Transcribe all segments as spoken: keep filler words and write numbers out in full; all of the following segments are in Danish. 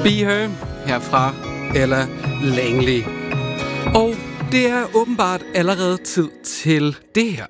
Be Her herfra Ella Langley. Og det er åbenbart allerede tid til det her.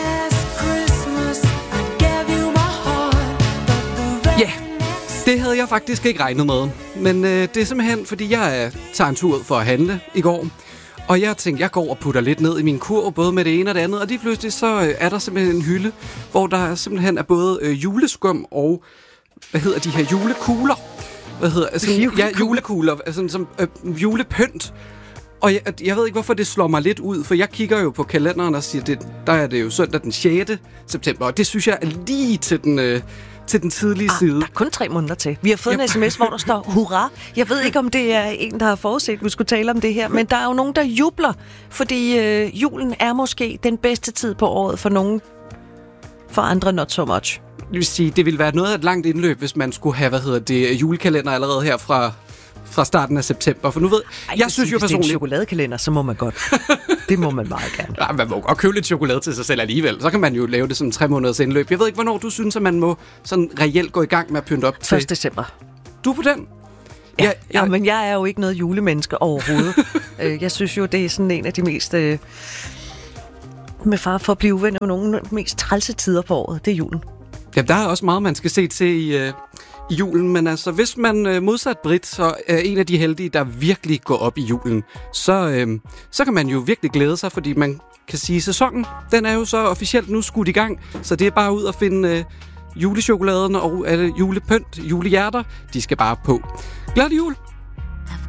Ja, yeah, det havde jeg faktisk ikke regnet med. Men øh, det er simpelthen, fordi jeg øh, tager en tur ud for at handle i går. Og jeg tænkte, jeg går og putter lidt ned i min kurv, både med det ene og det andet. Og lige pludselig så øh, er der simpelthen en hylde, hvor der simpelthen er både øh, juleskum og, hvad hedder de her, julekugler. Hvad hedder altså, julekugler? Ja, julekugler, altså som øh, julepynt. Og jeg, jeg ved ikke, hvorfor det slår mig lidt ud, for jeg kigger jo på kalenderen og siger, det, der er det jo søndag den sjette september, og det synes jeg er lige til den, øh, til den tidlige ah, side. Der er kun tre måneder til. Vi har fået yep. en sms, hvor der står, hurra. Jeg ved ikke, om det er en, der har forudset, at vi skulle tale om det her, men der er jo nogen, der jubler, fordi øh, julen er måske den bedste tid på året for nogen, for andre not so much. Det vil sige, det ville være noget af et langt indløb, hvis man skulle have, hvad hedder det, julekalender allerede her fra... fra starten af september, for nu ved Ej, jeg synes sige, jo personligt... Hvis det er en chokoladekalender, så må man godt. Det må man meget gerne. Ja, man må godt købe lidt chokolade til sig selv alligevel. Så kan man jo lave det som tre måneders indløb. Jeg ved ikke, hvornår du synes, at man må sådan reelt gå i gang med at pynte op til... første december. Du er på den? Ja, ja, ja, men jeg er jo ikke noget julemenneske overhovedet. Jeg synes jo, det er sådan en af de mest... Øh, med far for at blive uvenner med nogle af de mest trælse tider på året. Det er julen. Ja, der er også meget, man skal se til i... Øh i julen, men altså, hvis man øh, modsat Britt, så er en af de heldige, der virkelig går op i julen, så, øh, så kan man jo virkelig glæde sig, fordi man kan sige, at sæsonen, den er jo så officielt nu skudt i gang, så det er bare ud at finde øh, julechokoladen og øh, julepynt, julehjerter, de skal bare på. Glad jul!